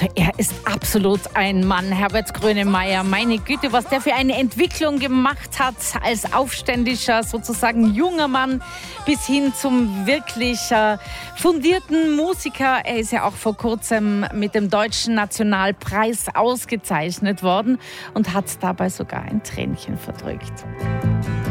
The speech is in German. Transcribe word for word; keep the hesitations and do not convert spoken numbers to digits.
Also er ist absolut ein Mann, Herbert Grönemeyer. Meine Güte, was der für eine Entwicklung gemacht hat als aufständischer, sozusagen junger Mann bis hin zum wirklich äh, fundierten Musiker. Er ist ja auch vor kurzem mit dem Deutschen Nationalpreis ausgezeichnet worden und hat dabei sogar ein Tränchen verdrückt.